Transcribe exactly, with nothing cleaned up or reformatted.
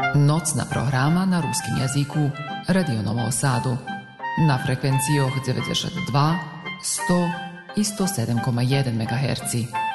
Nocna programa na ruskim jeziku Radio Novom Sadu na frekvenciji devedeset dva, sto i sto sedam zarez jedan megaherca.